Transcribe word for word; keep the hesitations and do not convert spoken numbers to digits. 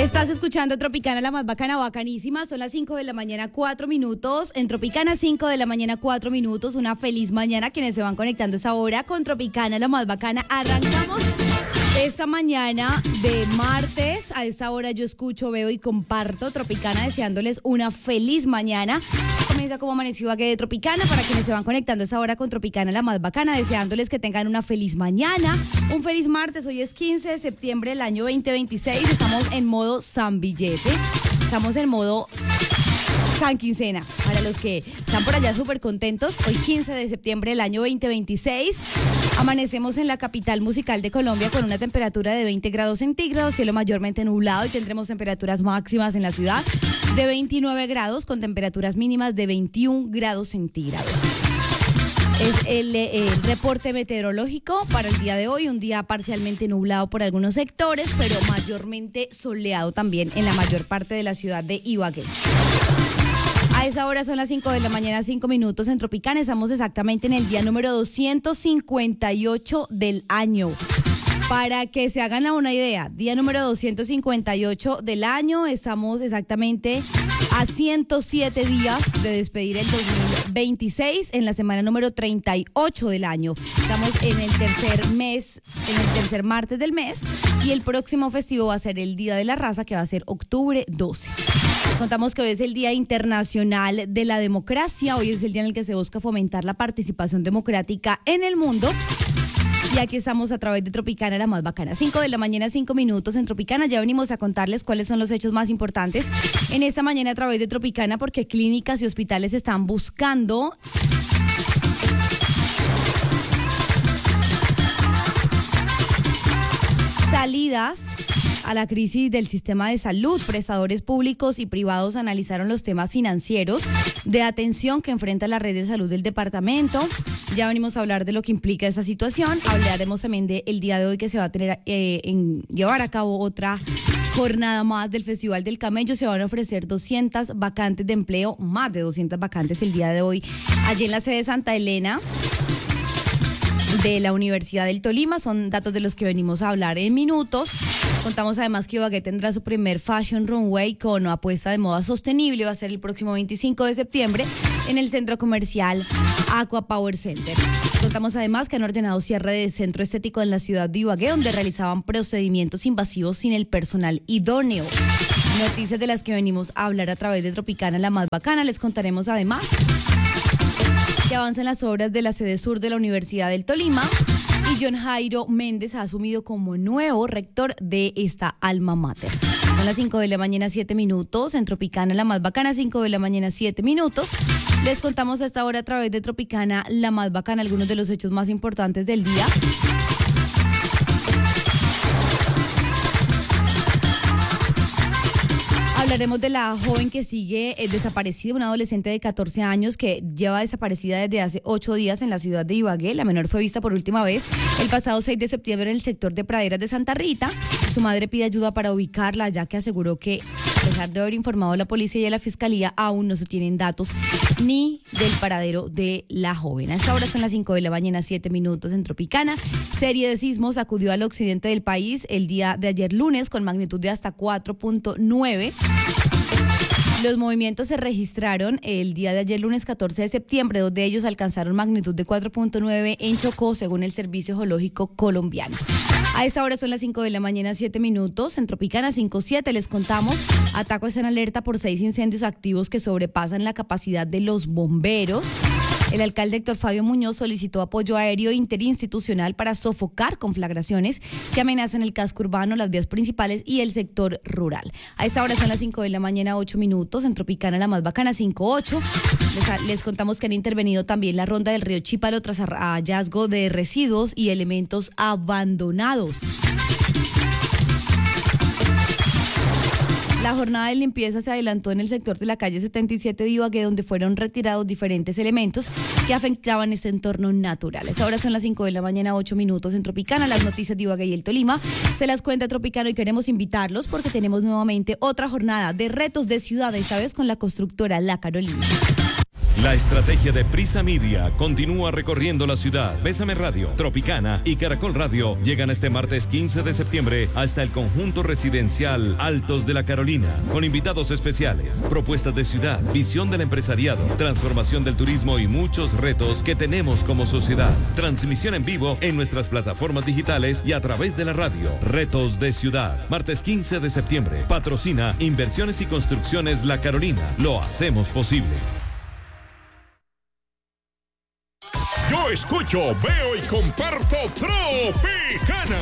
Estás escuchando Tropicana, la más bacana, bacanísima. Son las cinco de la mañana, cuatro minutos. En Tropicana, cinco de la mañana, cuatro minutos. Una feliz mañana quienes se van conectando a esa hora con Tropicana, la más bacana. Arrancamos esta mañana de martes. A esa hora yo escucho, veo y comparto Tropicana, deseándoles una feliz mañana. Comienza como amaneció Ibagué de Tropicana para quienes se van conectando a esa hora con Tropicana, la más bacana, deseándoles que tengan una feliz mañana, un feliz martes. Hoy es quince de septiembre del año veinte veintiséis. Estamos en modo San Billete, estamos en modo San Quincena. Para los que están por allá súper contentos, hoy quince de septiembre del año veinte veintiséis. Amanecemos en la capital musical de Colombia con una temperatura de veinte grados centígrados, cielo mayormente nublado, y tendremos temperaturas máximas en la ciudad de veintinueve grados con temperaturas mínimas de veintiún grados centígrados. Es el, el reporte meteorológico para el día de hoy, un día parcialmente nublado por algunos sectores, pero mayormente soleado también en la mayor parte de la ciudad de Ibagué. A esa hora son las cinco de la mañana, cinco minutos en Tropicana. Estamos exactamente en el día número doscientos cincuenta y ocho del año. Para que se hagan una idea, día número doscientos cincuenta y ocho del año, estamos exactamente a ciento siete días de despedir el dos mil veintiséis, en la semana número treinta y ocho del año. Estamos en el tercer mes, en el tercer martes del mes, y el próximo festivo va a ser el Día de la Raza, que va a ser octubre doce. Les contamos que hoy es el Día Internacional de la Democracia, hoy es el día en el que se busca fomentar la participación democrática en el mundo. Y aquí estamos a través de Tropicana, la más bacana. cinco de la mañana, cinco minutos en Tropicana. Ya venimos a contarles cuáles son los hechos más importantes en esta mañana a través de Tropicana, porque clínicas y hospitales están buscando salidas a la crisis del sistema de salud. Prestadores públicos y privados analizaron los temas financieros de atención que enfrenta la red de salud del departamento. Ya venimos a hablar de lo que implica esa situación. Hablaremos también del día de hoy que se va a tener eh, en llevar a cabo otra jornada más del Festival del Camello. Se van a ofrecer doscientas vacantes de empleo, más de doscientas vacantes el día de hoy, allí en la sede de Santa Elena de la Universidad del Tolima. Son datos de los que venimos a hablar en minutos. Contamos además que Ibagué tendrá su primer Fashion Runway con apuesta de moda sostenible. Va a ser el próximo veinticinco de septiembre en el centro comercial Aqua Power Center. Contamos además que han ordenado cierre de centro estético en la ciudad de Ibagué, donde realizaban procedimientos invasivos sin el personal idóneo. Noticias de las que venimos a hablar a través de Tropicana, la más bacana. Les contaremos además que avanzan las obras de la sede sur de la Universidad del Tolima y John Jairo Méndez ha asumido como nuevo rector de esta alma mater. Son las cinco de la mañana, siete minutos en Tropicana, la más bacana, cinco de la mañana, siete minutos. Les contamos a esta hora a través de Tropicana, la más bacana, algunos de los hechos más importantes del día. Hablaremos de la joven que sigue eh, desaparecida, una adolescente de catorce años que lleva desaparecida desde hace ocho días en la ciudad de Ibagué. La menor fue vista por última vez el pasado seis de septiembre en el sector de Praderas de Santa Rita. Su madre pide ayuda para ubicarla, ya que aseguró que, a pesar de haber informado a la policía y a la fiscalía, aún no se tienen datos ni del paradero de la joven. A esta hora son las cinco de la mañana, siete minutos en Tropicana. Serie de sismos sacudió al occidente del país el día de ayer lunes con magnitud de hasta cuatro punto nueve. Los movimientos se registraron el día de ayer, lunes catorce de septiembre. Dos de ellos alcanzaron magnitud de cuatro punto nueve en Chocó, según el Servicio Geológico Colombiano. A esa hora son las cinco de la mañana, siete minutos. En Tropicana cinco siete les contamos, Ataco está en alerta por seis incendios activos que sobrepasan la capacidad de los bomberos. El alcalde Héctor Fabio Muñoz solicitó apoyo aéreo interinstitucional para sofocar conflagraciones que amenazan el casco urbano, las vías principales y el sector rural. A esa hora son las cinco de la mañana, ocho minutos. En Tropicana, la más bacana, cinco ocho. Les, les contamos que han intervenido también la ronda del río Chípalo tras hallazgo de residuos y elementos abandonados. La jornada de limpieza se adelantó en el sector de la calle setenta y siete de Ibagué, donde fueron retirados diferentes elementos que afectaban este entorno natural. Ahora son las cinco de la mañana, ocho minutos en Tropicana. Las noticias de Ibagué y el Tolima se las cuenta Tropicana y queremos invitarlos porque tenemos nuevamente otra jornada de retos de ciudades, ¿sabes? Con la constructora La Carolina. La estrategia de Prisa Media continúa recorriendo la ciudad. Bésame Radio, Tropicana y Caracol Radio llegan este martes quince de septiembre hasta el conjunto residencial Altos de la Carolina, con invitados especiales, propuestas de ciudad, visión del empresariado, transformación del turismo y muchos retos que tenemos como sociedad. Transmisión en vivo en nuestras plataformas digitales y a través de la radio. Retos de ciudad. Martes quince de septiembre. Patrocina Inversiones y Construcciones La Carolina. Lo hacemos posible. Yo escucho, veo y comparto Tropicana.